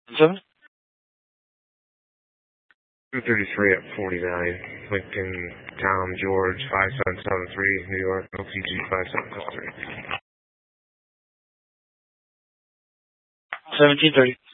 7? 233 at 49. Lincoln, Tom, George, 5773, New York, LTG 5773. 1730.